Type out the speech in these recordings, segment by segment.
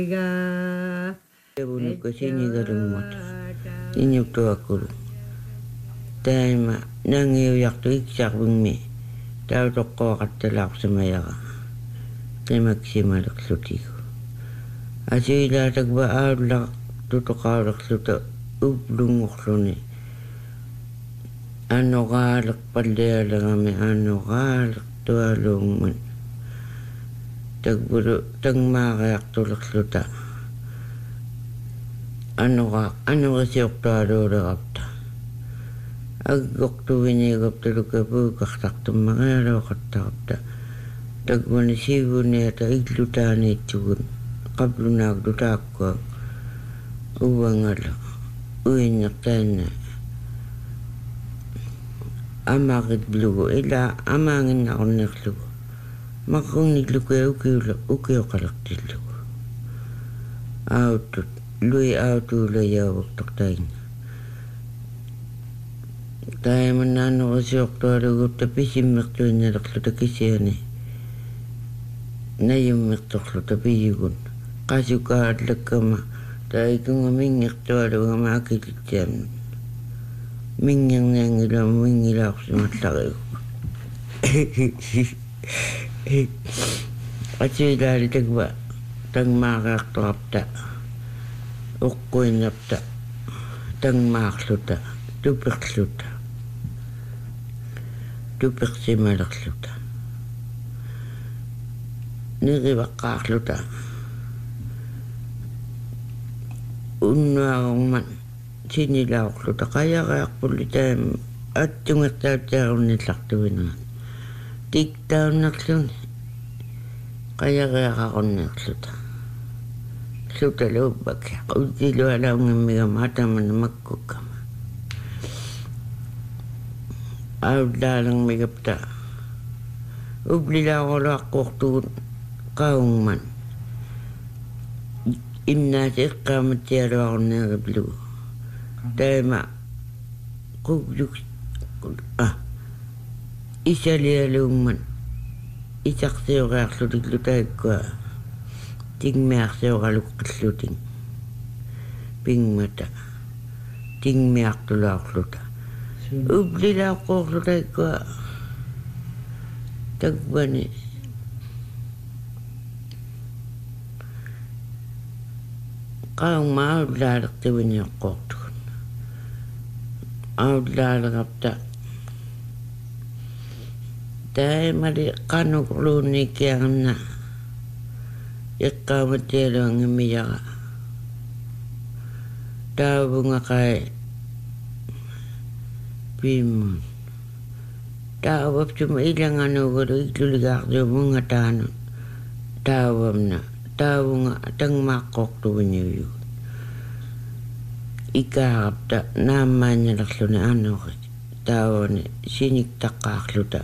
Bunukka sinigalummat inyuktuakulu taima nangiuyaqtu iksaqvingmi tautoqqoqattalaqsamayaqa qimaksimalaqlutigu asiilaatakva aaullaq tutoqaulaqluta uplungorluni anoqaaleq pallialagami anoqaaleq tualuungman takbulu tangmaaqayaqtuleqluta anuqasiuqtualuuleqapta aggoqtuvinigaptalukapuuqartartummaqialuoqattaqapta takvani siivuniata illutaaniitsugun qablunaaqlutaakkuaq uvangala uinneqtaanna amaaqitlugu ila amaanginnaqunniqlugu maqqunnilluku ukiuqalaqtillugu autut lui autuulayauqtortainga taimannaannuqasiuqtualugutta pisimmeqtuinnaleqluta kisiani nayummeqtorluta piyugun qasukaallakama taikunga minngirtualugama akilittian minngirniangilama minngilaaqusimallaqigu qasiilaalitakva tangmaaqaaqtorapta uqquinnapta tangmaaqluta tupiqluta tupiqsimalaqluta nirivaqqaaqluta unnuaqorman sinilauqluta qayaqaaqpulli taam attungertautiarunillartuvinaa tiktaunerluni qayaqaaqaqunniarluta Sutalubbakki utilualaungammigama atamana makkukkama aullaalangmigapta ublilaaqoluaqquortugut qaungman innaasi iqqaamattialuaqorneeriplugu taima qugluk isalialuungman isaqsiuqaarlutiklu taikkua tingmiarsiuqaluqqilluting pingmata tingmiartulaaqluta ublilaaqquorluta ikkua takvani qaungma aullaaleqtiviniaqqoortukun aullaaleqapta taimali qanuqluunnikianganna iqqaamattialuangimmiyaqa taavungaqai piimmun taavapsuma ilanganuugulu ikluligaarluumunga taanun taavamna taavunga tangmaaqqoortuviniuyu ikaaqapta naammaannalerluni anuqit taavani siniktaqaarluta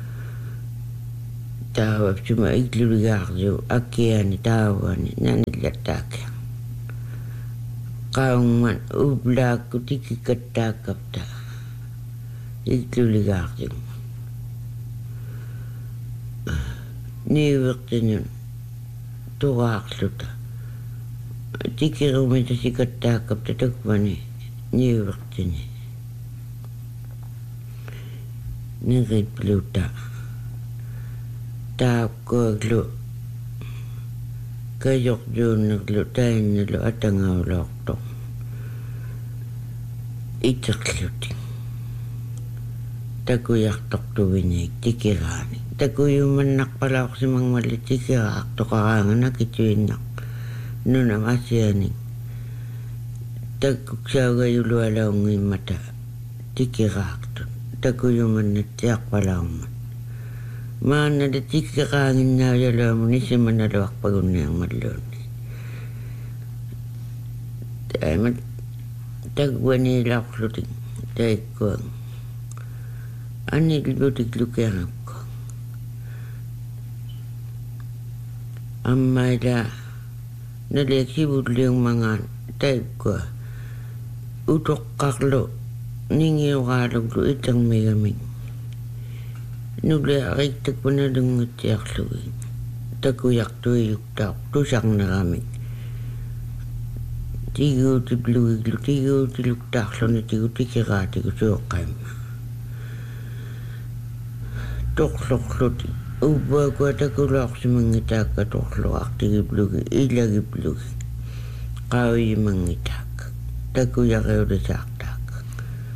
taavapsuma ikluligaarlu akkiani taavani nanillattaakki qaungman ublaakku tikikattaakapta ikluligaarlu niiveqtinun tuqaaqluta tikirumita sikattaakapta takvani niiveqtini niripluta taakkuaglu kajorjuunnerlu tainnalu atangauloortoq iteqluti takuyartortuviniik tikiraani takuyumannaqqalauqsimangmalli tikiraartoqaraangana kituinnaq nunam asianik takkuksaugayyulualaungimmata tikiraartut takuyumannatiaqpalaummat maanada tikkaqaanginnaayaluamun isimanaluarpagunniarmalluunni taimat takvaniilaqlutik taikkuang anillutik lukiangapko ammaila naliaksivulliungmangaan taikkua utoqqarlu ningiuqaaluglu itangmigamik nuliaqiktakpanalungatsiarlugi takuyartuiyuktauq tusarneramik tigu ti blue iglu tigu ti luktaarluna tigu ti kiraatigu suoqqaimma toqlorluti ubakua takulaorsimangitaakka torluartigi blugi ilagi blugi qauyimangitaakka takuyariulisaartaakka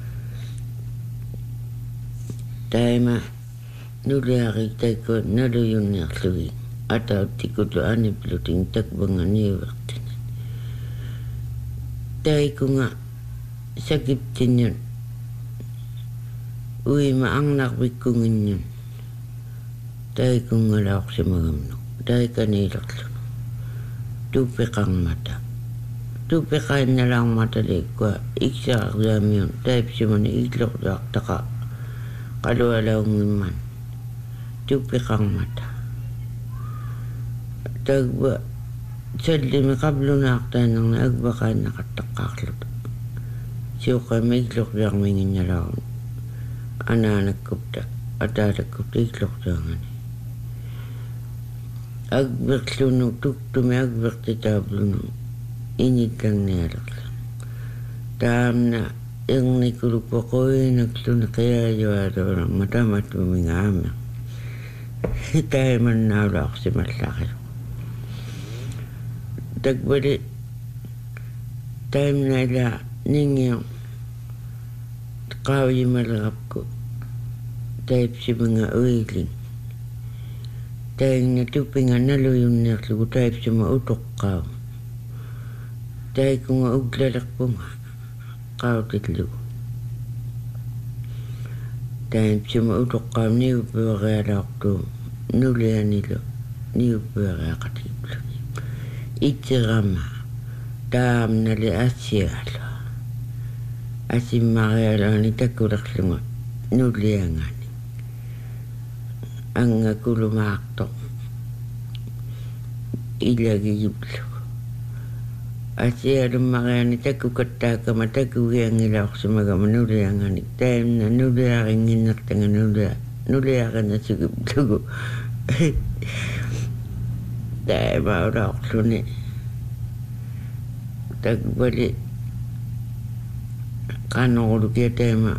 taima nuliari taiko naluyunniarlugi atauttikulu anipluting takbanganiuvertini taikunga sakiptinyan uima angnarvikkunginyan taikunga laorsimagamnu taikaniilerlunu tupeqarmata tupeqainnalarmata liikkua iksaarluamiun taipsimani iglorluartaqa qalualaungimman tupeqarmata tagba sallimi qablunaartaanarna agbaqaannaqattaqqaarlut siuqama iglorluarminginnalaarun anaanakkupta ataalakkupta iglorluangani agberlunu tuktumi agbertitaablunu initlangnaalerla taamna ernikulupoqoinakluna qiyaayuaaluna matamatmumingaama taimannaaluarsimallaqilu tagbali taimnaila ningiu qaawimallerapku taipsiminga uiling taingna tupinga naluyunniarlugu taipsima utoqqaau taikunga uglalerpunga qautitlugu taipsima utoqqaau niupuarialaortu nulianilu niupuariaqatiipluni itserama taamnali asialu asimmarialaani takulerlunga nuliangani anga kulumaarto ilagigiblu asialummariani takukattaakama takugiangilaorsimagama nuliangani taimna nuliaringinnertanga nuliarina sugiblugu taima ulaorluni tagbali qanorulukia taima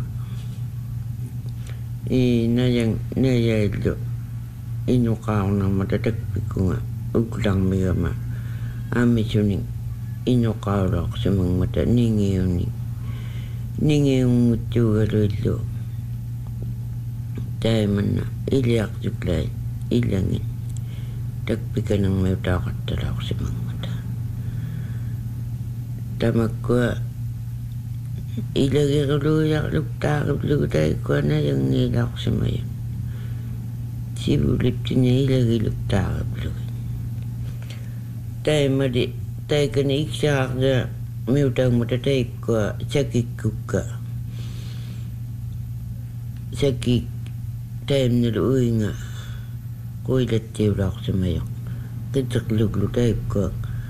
nayaillu inuqaarnarmata takpikkunga uklarmigama aamisuning inuqaulaorsimangmata ningiunguttuugaluillu taimanna iliartuklai ilangin takpikanangmiutaaqattalaorsimangmata tamakkua ilagiruluuyarluktaariplugu taikkuana yangiilaorsimayun sivuliptini ilagiluktaariplugu taimali taikani iksaarla miutaangmata taikkua sakikkukka sakik taimnalu uinga kuilattiulaorsimayun qitserluglu taikkua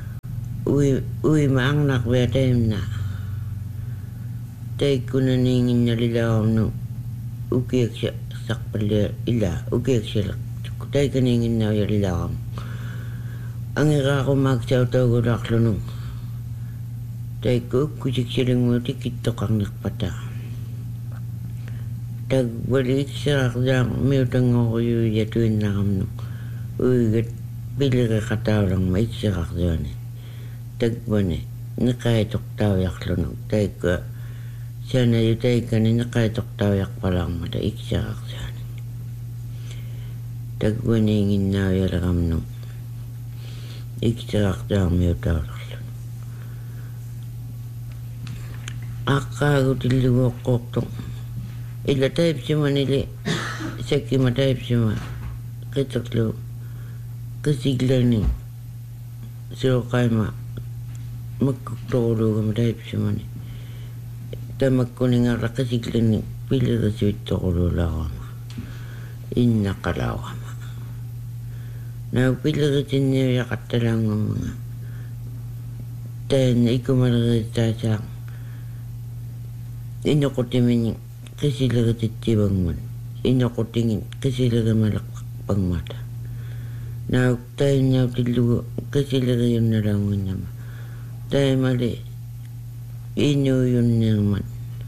uima angnarvia taimna taikkuna niinginnalilaornu ukiaksa sarpallia ila ukiaksala taikaniinginnauyalilaormu angiraarumaaksautaugulaarlunu taikku ukkusiksilingmuuti kittoqarnerpata tagwali iksaraarlaar miutangoruyuuyatuinnaramnu uigat piliriqataulangma iksaraarluani tagwani niqaitoqtaujarlunu taikku sana yutaikani niqaitoqtaujarpalarmata iksaraarluani tagwaniinginnauyalaramnu iksaraartaarmiutaularlunu aqqaagutilluguoqqoortu illa taipsimanili sakkima taipsima qiterlu qisiglani suoqaima makkuktorulugama taipsimani tamakkuningarla qisiglani pilirisuittorululaqama innaqalauqama nau piliritinniuyaqattalaangamanga taanna ikumaleriitaasaaq innoqutimini qisileritittivangman innoqutingin qisilerimaleqpangmata nauk tainautillugu qisileriunnalaunginnama taimali inuyunniqmat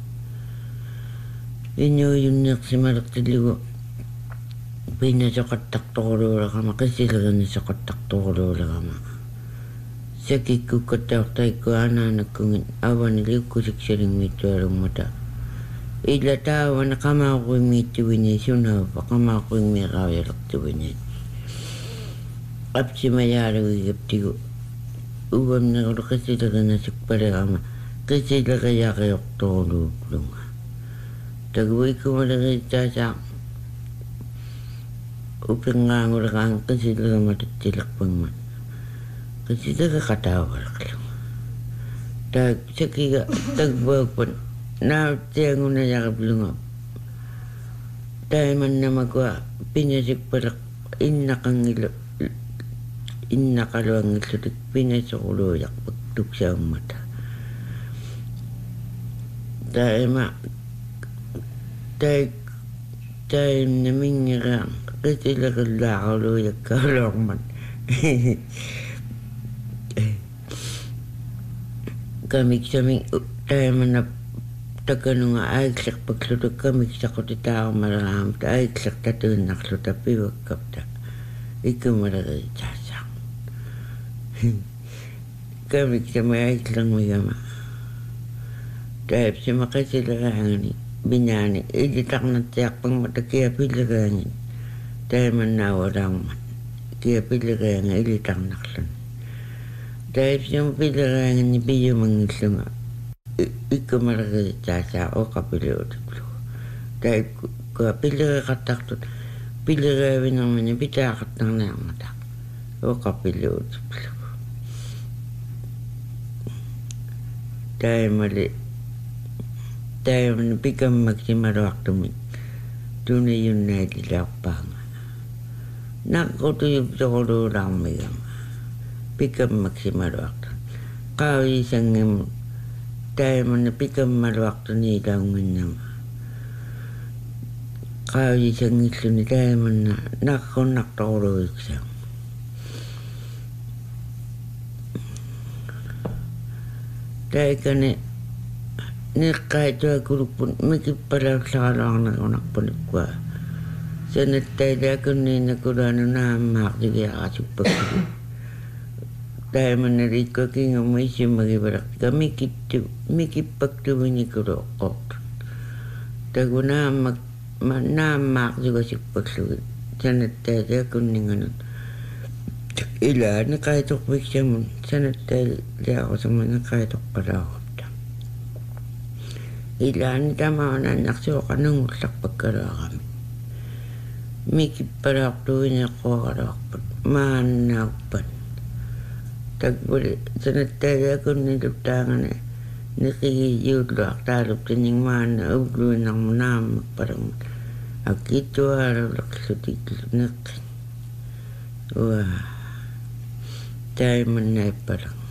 inuyunniqsimalaqtillugu pinnasoqattaqtoquluulaqama qisilerinissoqattaqtoquluulaqama sakikkukkataortaikku aanaanakkungit avani liukkusiksalingmiittualungmata illa taavana qamaaquimmiittuvini sunaupa qamaaquimmiiqaavialertuvini apsimayaalugigaptigu ugamnequlu qisilerinasukpaleqama qisileriyaqiortoquluuplunga taguikkumaleriittaasaa upingaanguleqaan qisilerimatattileqpangmat qisileriqataavalerlunga taak sakiga tagbaakpan nautiangunayaqaplunga taimannamakua pinasukpaleq innaqaluangillutik pinasoquluuyarpak tuksaangmata taima taimnamingeraa qisileqillaaquluuyakkaaluarmat kamiksaming taimanap takanunga aiqlerpakluta kamiksaqutitaarumaleraamta aiqlertatuunnarluta pivakkapta ikkumaleriitaasaq kamiksama aiqlermigama taipsima qisileraangani binaani ilitarnatiarpangmata kiapileraangin taimannaualaarmat kiapileraanga ilitarnarlun taipsima pileraangani piyumangillunga ikkumaleriitaasaa oqapiluutiklu taikku pilereqattartut pilereavinermani pitaaqattarniarmata oqapiluutiklu taimani pikammaksimaluartumik tuniyunnaatilaarpaanga naqqutuyupsoquluularmigama pikammaksimaluartu qaavisangam taimana pikammaluartuniilaunginnama qaavisangilluni taimana naqqunartoquluiksaa taikane niqqaituakulukpun mikippalaullaralaarnagunarpunikua sanattailakunniinakulaanu naammaaqtigiaqasuppakkulu taimana liikkakingamu isimmagivalaqtika mikippaktuvinikkulu oqqortut tagu naammaaqtigasukpaklugi sanattailakunninganut ilaani qaitoqviksamun sanattailiaqusumana qaitoqqalaarutta ilaani tamaanannarsuoqanungullarpakkaluarami mikippalaartuviniqqoqaluarpat maannauppat takpuli sanattailiakunniluptaangana niqigiyuulluartaaluptaning maanna uvluinarmu naammakpalangut akittuaalulaqlutiklu neqqin taimannaippalang